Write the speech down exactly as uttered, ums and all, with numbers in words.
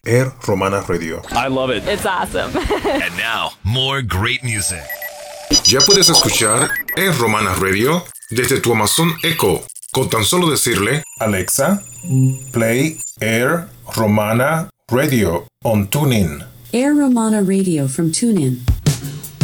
Air Romana Radio. I love it. It's awesome. And now, more great music. Ya puedes escuchar Air Romana Radio desde tu Amazon Echo con tan solo decirle: Alexa, play Air Romana Radio on TuneIn. Air Romana Radio from TuneIn.